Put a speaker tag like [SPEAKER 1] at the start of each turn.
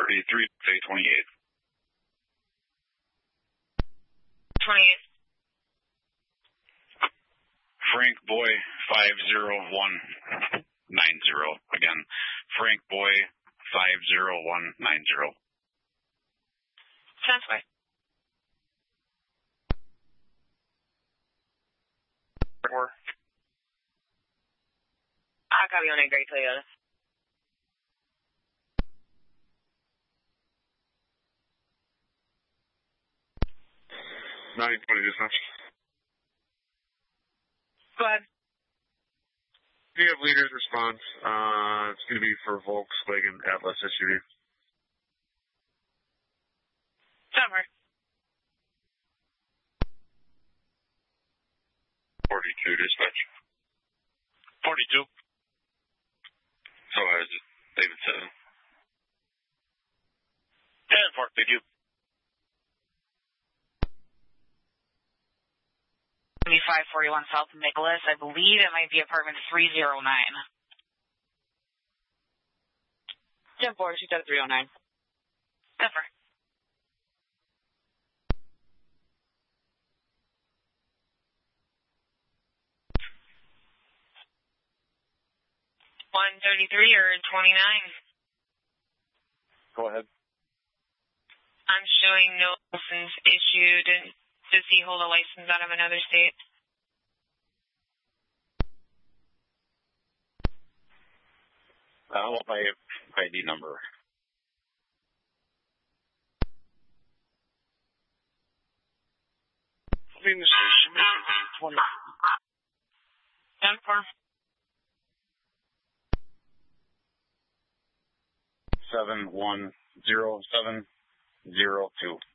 [SPEAKER 1] 1043, say 28.
[SPEAKER 2] 28.
[SPEAKER 1] Frank Boy 50190. Again, Frank Boy 50190.
[SPEAKER 2] Sounds right. I copy on a Great Toyota.
[SPEAKER 1] 920 dispatch.
[SPEAKER 2] Go ahead.
[SPEAKER 1] Do you have leader's response? It's going to be for Volkswagen Atlas SUV.
[SPEAKER 2] Summer.
[SPEAKER 1] 42 dispatch.
[SPEAKER 3] 42.
[SPEAKER 1] So as David said.
[SPEAKER 3] 10-4, thank you.
[SPEAKER 2] 541 South Nicholas. I believe it might be apartment 309. 10-4, she said 309. Denver. 133 or 29?
[SPEAKER 3] Go ahead.
[SPEAKER 2] I'm showing no license issued. Does he hold a license out of another state?
[SPEAKER 3] I want my ID number. Phoenix Station, 20.
[SPEAKER 2] 10-4.
[SPEAKER 1] 710-702.